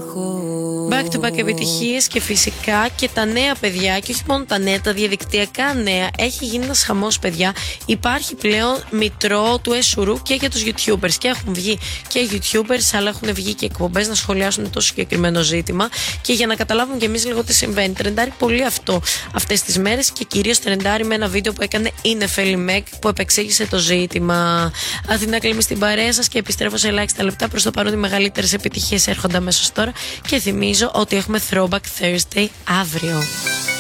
Back to back επιτυχίες και φυσικά και τα νέα παιδιά, και όχι μόνο τα νέα, τα διαδικτυακά νέα. Έχει γίνει ένας χαμός, παιδιά. Υπάρχει πλέον μητρό του Εσουρού και για τους YouTubers. Και έχουν βγει και YouTubers, αλλά έχουν βγει και εκπομπές να σχολιάσουν το συγκεκριμένο ζήτημα. Και για να καταλάβουμε κι εμείς λίγο τι συμβαίνει. Τρεντάρει πολύ αυτό αυτές τις μέρες και κυρίως τρεντάρει με ένα βίντεο που έκανε η Νεφέλη Μεκ που επεξήγησε το ζήτημα. Αθηνά Κλίμη στην παρέα σας και επιστρέφω σε ελάχιστα λεπτά. Προς το παρόν οι μεγαλύτερες επιτυχίες έρχονται αμέσως τώρα. Και θυμίζω ότι έχουμε Throwback Thursday αύριο.